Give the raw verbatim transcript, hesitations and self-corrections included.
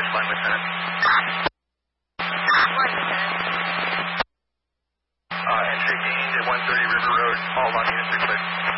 One Lieutenant. One Lieutenant. Uh, entry gained at one thirty River Road. All on units request.